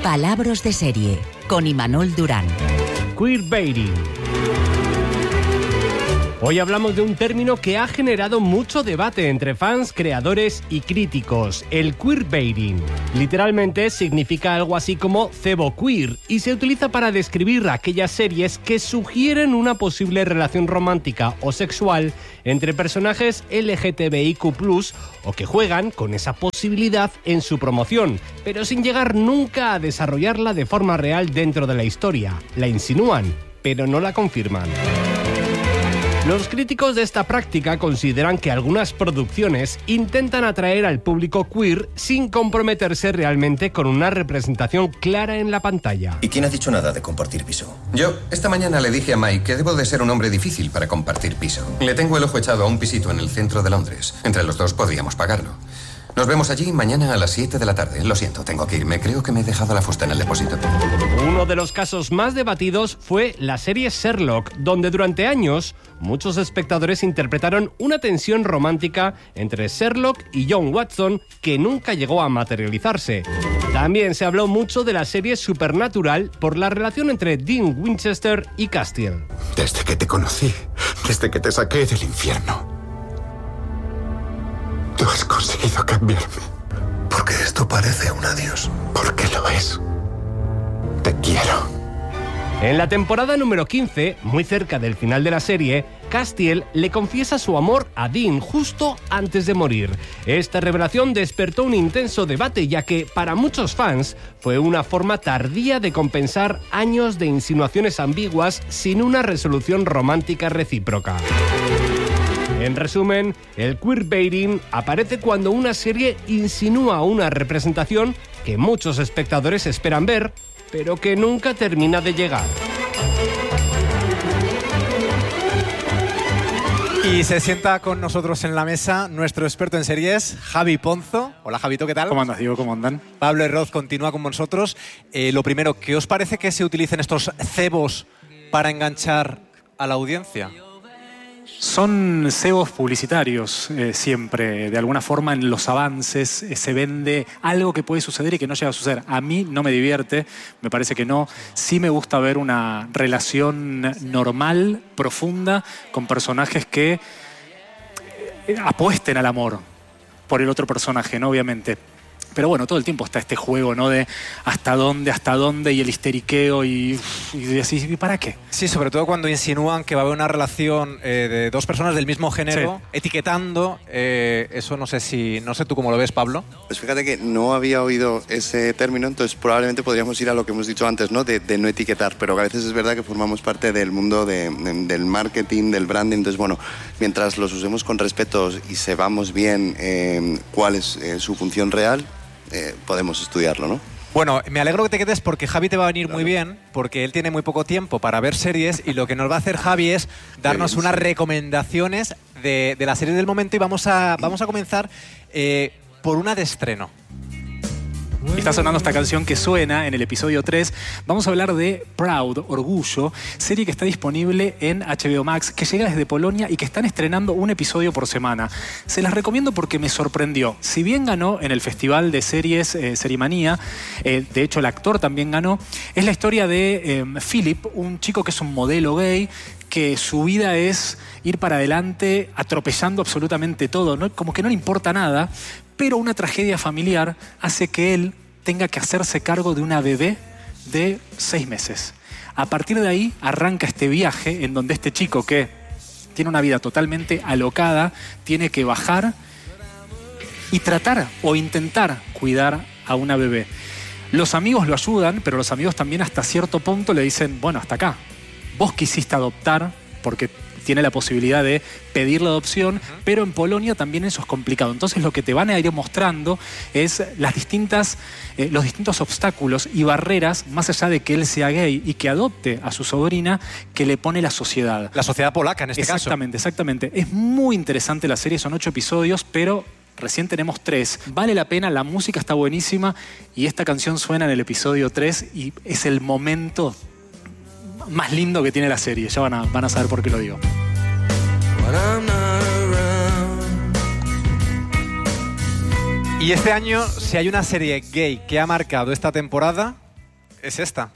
Palabras de serie, con Imanol Durán. Queerbaiting. Hoy hablamos de un término que ha generado mucho debate entre fans, creadores y críticos, el queerbaiting. Literalmente significa algo así como cebo queer y se utiliza para describir aquellas series que sugieren una posible relación romántica o sexual entre personajes LGTBIQ+, o que juegan con esa posibilidad en su promoción, pero sin llegar nunca a desarrollarla de forma real dentro de la historia. La insinúan, pero no la confirman. Los críticos de esta práctica consideran que algunas producciones intentan atraer al público queer sin comprometerse realmente con una representación clara en la pantalla. ¿Y quién ha dicho nada de compartir piso? Yo, esta mañana le dije a Mike que debo de ser un hombre difícil para compartir piso. Le tengo el ojo echado a un pisito en el centro de Londres. Entre los dos podríamos pagarlo. Nos vemos allí mañana a las 7 de la tarde. Lo siento, tengo que irme. Creo que me he dejado la fusta en el depósito. Uno de los casos más debatidos fue la serie Sherlock, donde durante años muchos espectadores interpretaron una tensión romántica entre Sherlock y John Watson que nunca llegó a materializarse. También se habló mucho de la serie Supernatural por la relación entre Dean Winchester y Castiel. Desde que te conocí, desde que te saqué del infierno, tú has conseguido cambiarme. Porque esto parece un adiós. Porque lo es. Te quiero. En la temporada número 15, muy cerca del final de la serie, Castiel le confiesa su amor a Dean justo antes de morir. Esta revelación despertó un intenso debate, ya que para muchos fans fue una forma tardía de compensar años de insinuaciones ambiguas sin una resolución romántica recíproca. En resumen, el queerbaiting aparece cuando una serie insinúa una representación que muchos espectadores esperan ver, pero que nunca termina de llegar. Y se sienta con nosotros en la mesa nuestro experto en series, Javi Ponzo. Hola, Javito, ¿qué tal? ¿Cómo andas, Diego? ¿Cómo andan? Pablo Herroz continúa con nosotros. Lo primero, ¿qué os parece que se utilicen estos cebos para enganchar a la audiencia? Son cebos publicitarios siempre. De alguna forma en los avances se vende algo que puede suceder y que no llega a suceder. A mí no me divierte, me parece que no. Sí me gusta ver una relación normal, profunda, con personajes que apuesten al amor por el otro personaje, ¿no? Obviamente. Pero bueno, todo el tiempo está este juego, ¿no? De hasta dónde, y el histeriqueo y así, ¿y para qué? Sí, sobre todo cuando insinúan que va a haber una relación de dos personas del mismo género, sí, etiquetando. Eso no sé tú cómo lo ves, Pablo. Pues fíjate que no había oído ese término, entonces probablemente podríamos ir a lo que hemos dicho antes, ¿no? De no etiquetar, pero a veces es verdad que formamos parte del mundo del marketing, del branding, entonces bueno, mientras los usemos con respeto y sepamos bien cuál es su función real, podemos estudiarlo, ¿no? Bueno, me alegro que te quedes porque Javi te va a venir muy bien, porque él tiene muy poco tiempo para ver series y lo que nos va a hacer Javi es darnos unas recomendaciones de las series del momento y vamos a comenzar por una de estreno. Está sonando esta canción que suena en el episodio 3. Vamos a hablar de Proud, Orgullo, serie que está disponible en HBO Max, que llega desde Polonia y que están estrenando un episodio por semana. Se las recomiendo porque me sorprendió. Si bien ganó en el Festival de Series Serimanía, de hecho el actor también ganó, es la historia de Philip, un chico que es un modelo gay, que su vida es ir para adelante atropellando absolutamente todo, ¿no? Como que no le importa nada, pero una tragedia familiar hace que él tenga que hacerse cargo de una bebé de 6 meses. A partir de ahí arranca este viaje en donde este chico, que tiene una vida totalmente alocada, tiene que bajar y tratar o intentar cuidar a una bebé. Los amigos lo ayudan, pero los amigos también hasta cierto punto le dicen, bueno, hasta acá. Vos quisiste adoptar porque tiene la posibilidad de pedir la adopción, pero en Polonia también eso es complicado. Entonces lo que te van a ir mostrando es los distintos obstáculos y barreras, más allá de que él sea gay y que adopte a su sobrina, que le pone la sociedad. La sociedad polaca en este caso. Exactamente. Es muy interesante la serie, son 8 episodios, pero recién tenemos 3. Vale la pena, la música está buenísima y esta canción suena en el episodio 3 y es el momento más lindo que tiene la serie. Ya van a saber por qué lo digo. Y este año, si hay una serie gay que ha marcado esta temporada, es esta.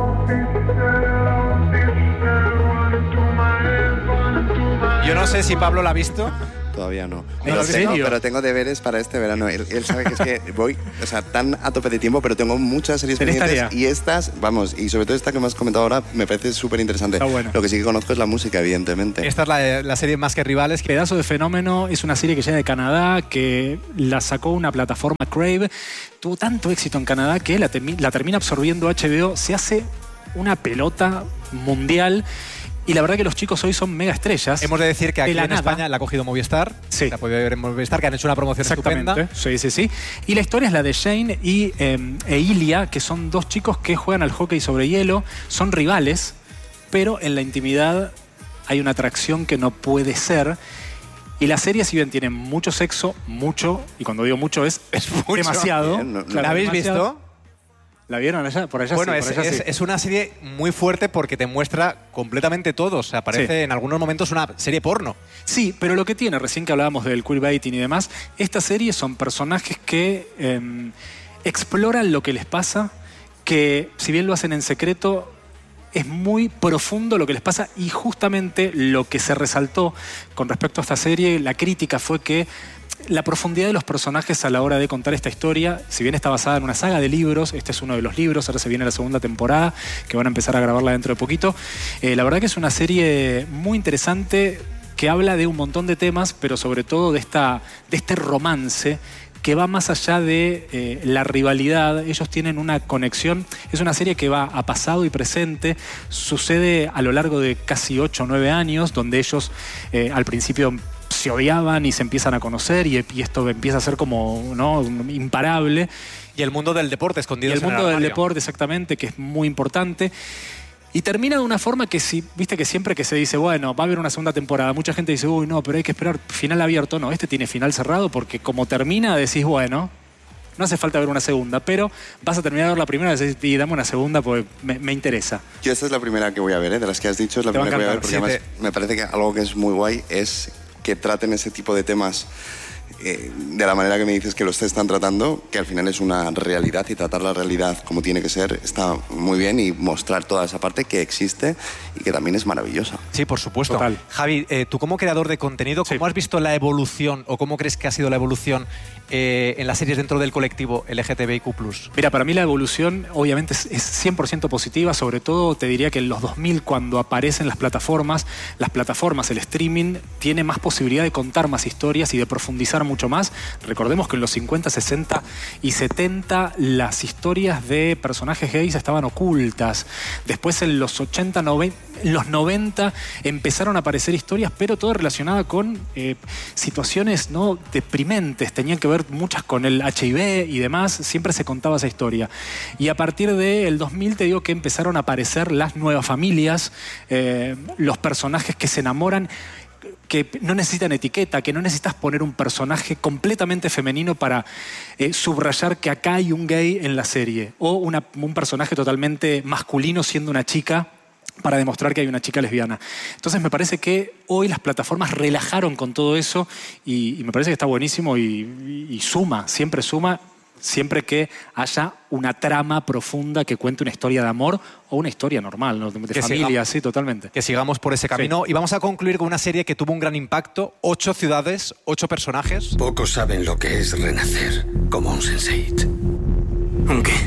Yo no sé si Pablo la ha visto. Todavía no. ¿En serio? Pero tengo deberes para este verano. Él sabe que es que voy, o sea, tan a tope de tiempo, pero tengo muchas series ¿Tenés pendientes. tarea? Y estas, vamos, y sobre todo esta que me has comentado ahora, me parece súper interesante. Está bueno. Lo que sí que conozco es la música, evidentemente. Esta es la serie Más que Rivales. Pedazo de Fenómeno es una serie que llega de Canadá, que la sacó una plataforma Crave. Tuvo tanto éxito en Canadá que la termina absorbiendo HBO. Se hace una pelota mundial. Y la verdad que los chicos hoy son mega estrellas. Hemos de decir que aquí De la en nada. España la ha cogido Movistar. Sí. La ha podido ver en Movistar, que han hecho una promoción estupenda. Exactamente. Sí. Y la historia es la de Shane y Ilya, que son dos chicos que juegan al hockey sobre hielo. Son rivales, pero en la intimidad hay una atracción que no puede ser. Y la serie, si bien tiene mucho sexo, y cuando digo mucho es mucho. demasiado. Bien, no- ¿La habéis demasiado. visto? ¿La vieron allá? Por allá Bueno, sí, por allá sí. es una serie muy fuerte porque te muestra completamente todo. O sea, parece Sí. en algunos momentos una serie porno. Sí, pero lo que tiene, recién que hablábamos del queerbaiting y demás, esta serie son personajes que exploran lo que les pasa, que si bien lo hacen en secreto, es muy profundo lo que les pasa, y justamente lo que se resaltó con respecto a esta serie, la crítica fue que la profundidad de los personajes a la hora de contar esta historia, si bien está basada en una saga de libros, este es uno de los libros, ahora se viene la segunda temporada, que van a empezar a grabarla dentro de poquito. La verdad que es una serie muy interesante que habla de un montón de temas, pero sobre todo de este romance que va más allá de la rivalidad. Ellos tienen una conexión. Es una serie que va a pasado y presente. Sucede a lo largo de casi 8 o 9 años, donde ellos al principio se odiaban y se empiezan a conocer, y esto empieza a ser como, ¿no?, imparable. Y el mundo del deporte escondido. Y el mundo del deporte, exactamente, que es muy importante. Y termina de una forma que, viste que siempre que se dice, bueno, va a haber una segunda temporada, mucha gente dice, uy, no, pero hay que esperar final abierto. No, este tiene final cerrado, porque como termina decís, bueno, no hace falta ver una segunda, pero vas a terminar de ver la primera y decís, y dame una segunda porque me interesa. Yo esta es la primera que voy a ver, de las que has dicho, es la Te va a primera que voy a ver, porque encantar. además me parece que algo que es muy guay es que traten ese tipo de temas de la manera que me dices que los están tratando, que al final es una realidad, y tratar la realidad como tiene que ser está muy bien, y mostrar toda esa parte que existe y que también es maravillosa. Sí, por supuesto. Total. Javi, tú como creador de contenido, ¿cómo has visto la evolución o cómo crees que ha sido la evolución en las series dentro del colectivo LGTBIQ+? Mira, para mí la evolución obviamente es 100% positiva, sobre todo te diría que en los 2000, cuando aparecen las plataformas, el streaming tiene más posibilidad de contar más historias y de profundizar mucho más. Recordemos que en los 50, 60 y 70 las historias de personajes gays estaban ocultas. Después en los 80, 90, en los 90 empezaron a aparecer historias, pero todo relacionada con situaciones, ¿no?, deprimentes. Tenían que ver muchas con el HIV y demás. Siempre se contaba esa historia. Y a partir del 2000 te digo que empezaron a aparecer las nuevas familias, los personajes que se enamoran, que no necesitan etiqueta, que no necesitas poner un personaje completamente femenino para subrayar que acá hay un gay en la serie, o un personaje totalmente masculino siendo una chica para demostrar que hay una chica lesbiana. Entonces me parece que hoy las plataformas relajaron con todo eso, y me parece que está buenísimo, y suma, siempre que haya una trama profunda que cuente una historia de amor o una historia normal, ¿no?, de familia, sí, totalmente. Que sigamos por ese camino. Y vamos a concluir con una serie que tuvo un gran impacto. 8 ciudades, 8 personajes. Pocos saben lo que es renacer como un Sense8. ¿Un qué?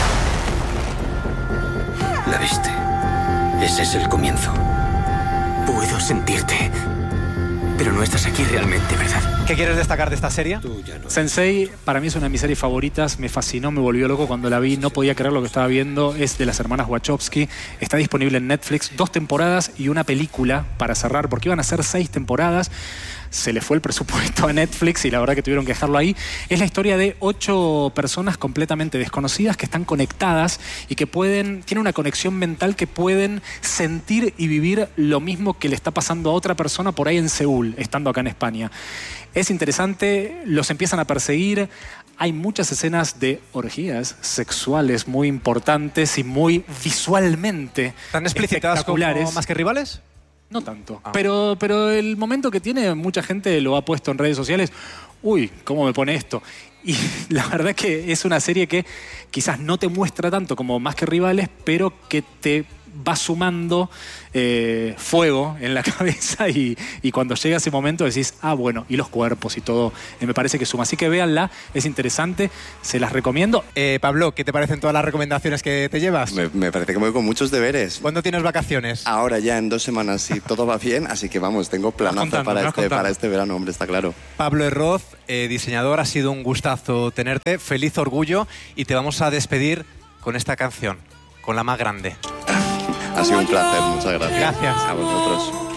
¿La viste? Ese es el comienzo. Puedo sentirte. Pero no estás aquí realmente, ¿verdad? ¿Qué quieres destacar de esta serie? Tú ya no. Sense8 para mí es una de mis series favoritas, me fascinó, me volvió loco cuando la vi, no podía creer lo que estaba viendo. Es de las hermanas Wachowski, está disponible en Netflix, 2 temporadas y una película para cerrar, porque iban a ser 6 temporadas. Se le fue el presupuesto a Netflix y la verdad que tuvieron que dejarlo ahí. Es la historia de 8 personas completamente desconocidas que están conectadas y que tienen una conexión mental, que pueden sentir y vivir lo mismo que le está pasando a otra persona por ahí en Seúl, estando acá en España. Es interesante, los empiezan a perseguir. Hay muchas escenas de orgías sexuales muy importantes y muy visualmente ¿Tan explicitadas como espectaculares. Más que Rivales? No tanto. Pero el momento que tiene, mucha gente lo ha puesto en redes sociales. Uy, ¿cómo me pone esto? Y la verdad que es una serie que quizás no te muestra tanto como Más que Rivales, pero que te va sumando fuego en la cabeza y cuando llega ese momento decís, bueno, y los cuerpos y todo, me parece que suma. Así que véanla, es interesante, se las recomiendo. Pablo, ¿qué te parecen todas las recomendaciones que te llevas? Me parece que me voy con muchos deberes. ¿Cuándo tienes vacaciones? Ahora ya en 2 semanas, si todo va bien, así que vamos, tengo planazo para este verano, hombre, está claro. Pablo Herroz, diseñador, ha sido un gustazo tenerte, feliz orgullo, y te vamos a despedir con esta canción, con la más grande. Ha sido un placer, muchas gracias. Gracias. A vosotros.